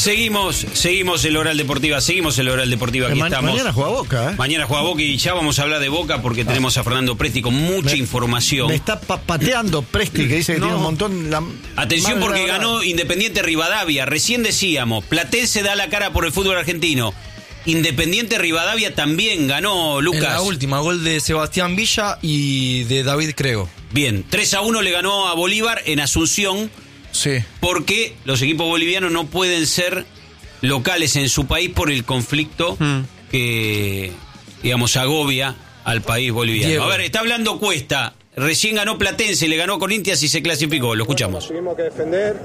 Seguimos el Oral Deportiva, aquí estamos. Mañana juega Boca, Mañana juega Boca y ya vamos a hablar de Boca porque tenemos a Fernando Presti con mucha información. Me está pateando Presti, que dice que tiene un montón... Atención porque ganó Independiente Rivadavia. Recién decíamos, Platense da la cara por el fútbol argentino. Independiente Rivadavia también ganó, Lucas. En la última, gol de Sebastián Villa y de David Crego. Bien, 3-1 le ganó a Bolívar en Asunción. Sí. Porque los equipos bolivianos no pueden ser locales en su país por el conflicto que, digamos, agobia al país boliviano. Diego. A ver, está hablando Cuesta. Recién ganó Platense, le ganó Corinthians y se clasificó. Lo escuchamos. Tuvimos que defender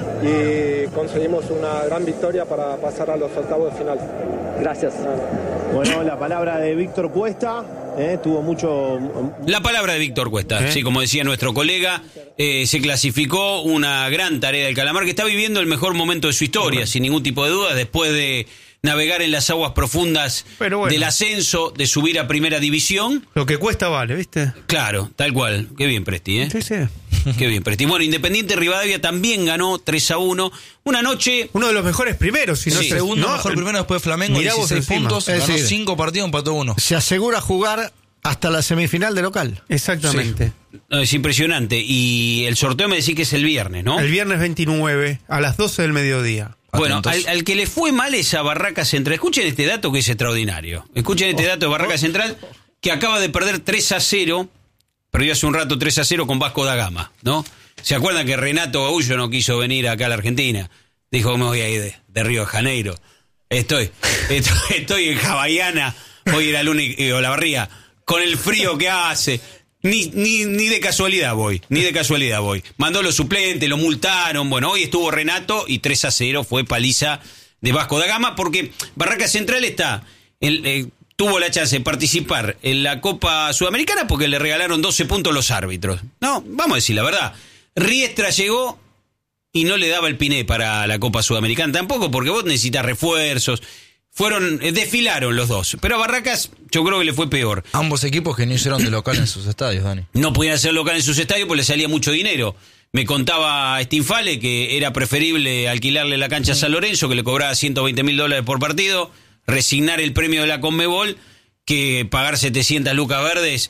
y conseguimos una gran victoria para pasar a los octavos de final. Gracias. Bueno, la palabra de Víctor Cuesta, tuvo mucho... La palabra de Víctor Cuesta, sí, como decía nuestro colega, se clasificó, una gran tarea del Calamar, que está viviendo el mejor momento de su historia, sin ningún tipo de duda, después de navegar en las aguas profundas del ascenso, de subir a primera división. Lo que cuesta vale, ¿viste? Claro, tal cual. Qué bien, Presti, ¿eh? Sí, sí. Qué bien, Presti. Bueno, Independiente Rivadavia también ganó 3-1. Una noche... Uno de los mejores primeros, si no Sí. Segundo mejor primero después de Flamengo, Mirá vos 16 encima. puntos, Es ganó decir, 5 partidos, empató 1. Se asegura jugar hasta la semifinal de local. Exactamente. No, es impresionante. Y el sorteo me decís que es el viernes, ¿no? El viernes 29 a las 12 del mediodía. Bueno, Atentos. al que le fue mal es a Barraca Central. Escuchen este dato que es extraordinario. Escuchen este dato de Barraca Central, que acaba de perder 3-0. Perdió hace un rato 3-0 con Vasco da Gama, ¿no? ¿Se acuerdan que Renato Gaullo no quiso venir acá a la Argentina? Dijo, me voy a ir de Río de Janeiro. Estoy en Javaiana, voy a ir a Luna y Olavarría, con el frío que hace. Ni de casualidad voy. Mandó los suplentes, lo multaron. Bueno, hoy estuvo Renato y 3-0 fue paliza de Vasco da Gama, porque Barraca Central tuvo la chance de participar en la Copa Sudamericana porque le regalaron 12 puntos los árbitros. No, vamos a decir la verdad. Riestra llegó y no le daba el piné para la Copa Sudamericana tampoco, porque vos necesitas refuerzos. Desfilaron los dos, pero a Barracas yo creo que le fue peor. Ambos equipos que no hicieron de local en sus estadios, Dani. No podían hacer local en sus estadios porque le salía mucho dinero. Me contaba Stinfale que era preferible alquilarle la cancha a San Lorenzo, que le cobraba $120,000 por partido, resignar el premio de la Conmebol, que pagar 700 lucas verdes,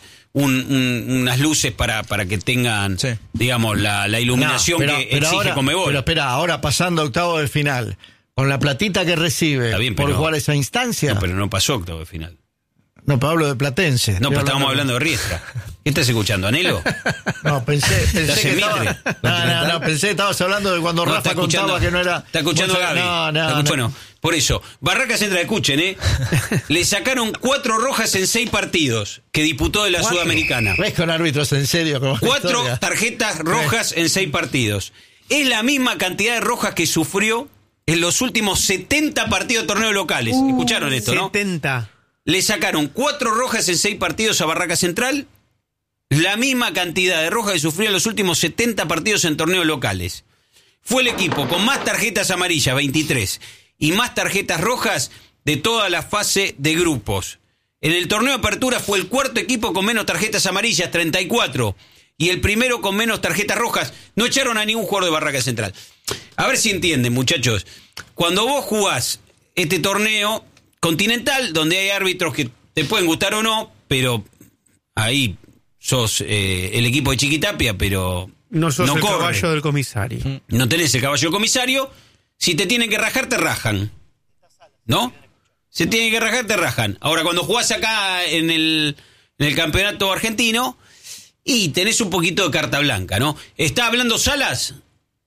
unas luces para que tengan, digamos, la iluminación que exige ahora, Conmebol. Pero espera, ahora pasando a octavo de final, con la platita que recibe por jugar esa instancia. No, pero no pasó octavo de final. No, pero hablo de Platense. No, pero estábamos hablando de Riestra. ¿Qué estás escuchando, Anelo? No, pensé que Mitre. pensé que estabas hablando de cuando Rafa contaba que no era... Está escuchando a Gaby. Bueno, por eso, Barraca Central, escuchen, le sacaron 4 rojas en 6 partidos que disputó de la Sudamericana. ¿Ves con árbitros en serio? 4 tarjetas rojas en 6 partidos. Es la misma cantidad de rojas que sufrió en los últimos 70 partidos de torneos locales. ¿Escucharon esto, no? 70. Le sacaron 4 rojas en 6 partidos a Barraca Central, la misma cantidad de rojas que sufrió en los últimos 70 partidos en torneos locales. Fue el equipo con más tarjetas amarillas, 23, y más tarjetas rojas de toda la fase de grupos. En el torneo de apertura fue el cuarto equipo con menos tarjetas amarillas, 34, y el primero con menos tarjetas rojas. No echaron a ningún jugador de Barraca Central. A ver si entienden, muchachos. Cuando vos jugás este torneo continental, donde hay árbitros que te pueden gustar o no, pero ahí sos el equipo de Chiquitapia, pero no sos el corre. caballo del comisario. No tenés el caballo del comisario. Si te tienen que rajar, te rajan, ¿no? Se tienen que rajar, te rajan. Ahora, cuando jugás acá en el campeonato argentino, y tenés un poquito de carta blanca, ¿no? ¿Está hablando Salas?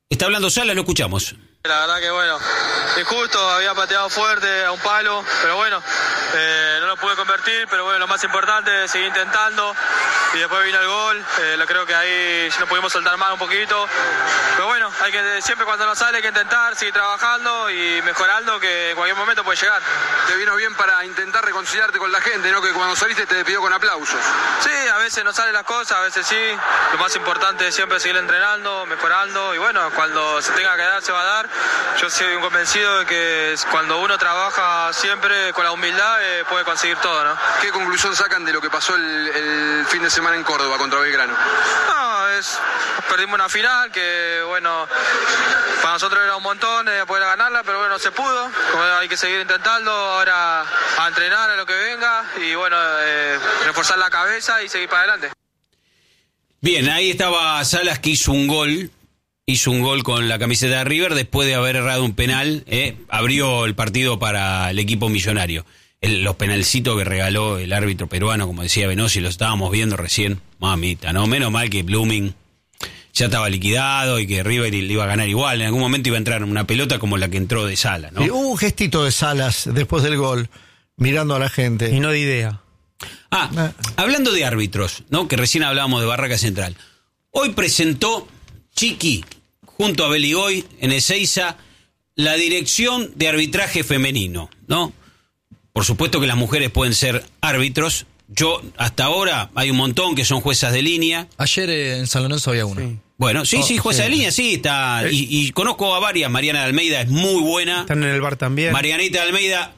Lo escuchamos. La verdad que bueno, injusto, había pateado fuerte a un palo, pero bueno, no lo pude convertir, pero bueno, lo más importante, seguí intentando y después vino el gol, creo que ahí no pudimos soltar más un poquito, pero bueno, hay que siempre cuando nos sale hay que intentar, seguir trabajando y mejorando, que en cualquier momento puede llegar. Te vino bien para intentar reconciliarte con la gente, ¿no? Que cuando saliste te despidió con aplausos. Sí, a veces no salen las cosas, a veces sí, lo más importante es siempre seguir entrenando, mejorando y bueno, cuando se tenga que dar se va a dar. Yo soy un convencido de que cuando uno trabaja siempre con la humildad puede conseguir todo, ¿no? ¿Qué conclusión sacan de lo que pasó el fin de semana? semana en Córdoba contra Belgrano? No, perdimos una final que, bueno, para nosotros era un montón poder ganarla, pero bueno, no se pudo. Como hay que seguir intentando, ahora a entrenar a lo que venga y, bueno, reforzar la cabeza y seguir para adelante. Bien, ahí estaba Salas, que hizo un gol con la camiseta de River después de haber errado un penal, abrió el partido para el equipo millonario. Los penalcitos que regaló el árbitro peruano, como decía Venosi, los estábamos viendo recién, mamita, ¿no? Menos mal que Blooming ya estaba liquidado y que River le iba a ganar igual. En algún momento iba a entrar una pelota como la que entró de Salas, ¿no? Hubo un gestito de Salas después del gol, mirando a la gente. Y no de idea. Hablando de árbitros, ¿no? Que recién hablábamos de Barraca Central. Hoy presentó Chiqui, junto a Beligoy, en Ezeiza, la dirección de arbitraje femenino, ¿no? Por supuesto que las mujeres pueden ser árbitros. Yo, hasta ahora, hay un montón que son juezas de línea. Ayer en San Lorenzo había una. Sí. Bueno, sí, jueza de línea, sí, está. Y conozco a varias. Mariana de Almeida es muy buena. Están en el bar también. Marianita de Almeida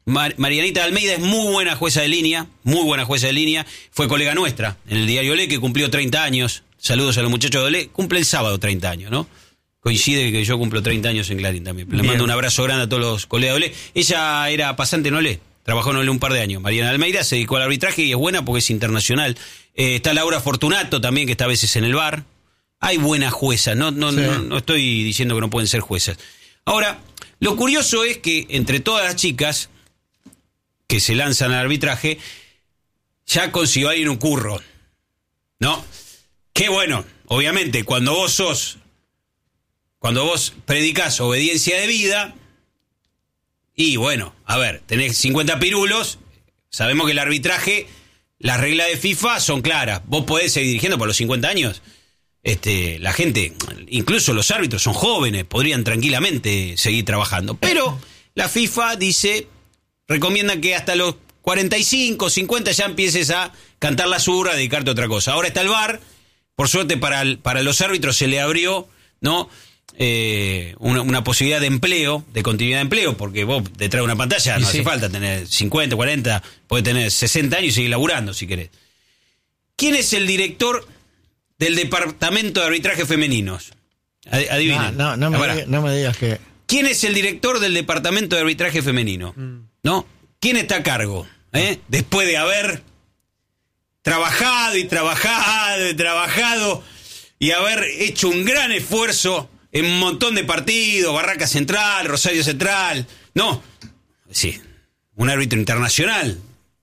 es muy buena jueza de línea. Muy buena jueza de línea. Fue colega nuestra en el diario Olé, que cumplió 30 años. Saludos a los muchachos de Olé. Cumple el sábado 30 años, ¿no? Coincide que yo cumplo 30 años en Clarín también. Le mando un abrazo grande a todos los colegas de Olé. Ella era pasante en Olé. Trabajó en Olé un par de años. Mariana Almeida se dedicó al arbitraje y es buena porque es internacional. Está Laura Fortunato también, que está a veces en el bar. Hay buenas juezas, no estoy diciendo que no pueden ser juezas. Ahora, lo curioso es que entre todas las chicas que se lanzan al arbitraje, ya consiguió alguien un curro, ¿no? Qué bueno, obviamente, cuando vos predicás obediencia de vida, y bueno, a ver, tenés 50 pirulos, sabemos que el arbitraje, las reglas de FIFA son claras. Vos podés seguir dirigiendo por los 50 años. La gente, incluso los árbitros son jóvenes, podrían tranquilamente seguir trabajando. Pero la FIFA recomienda que hasta los 45, 50 ya empieces a cantar la zurra, a dedicarte a otra cosa. Ahora está el VAR, por suerte para los árbitros se le abrió, ¿no? Una posibilidad de empleo, de continuidad de empleo, porque vos detrás de una pantalla no hace falta tener 50, 40, podés tener 60 años y seguir laburando si querés. ¿Quién es el director del Departamento de Arbitraje Femeninos? Adivinen. No me digas que... ¿Quién es el director del Departamento de Arbitraje Femenino? ¿No? ¿Quién está a cargo? Después de haber trabajado y haber hecho un gran esfuerzo en un montón de partidos, Barraca Central, Rosario Central, no, sí, un árbitro internacional,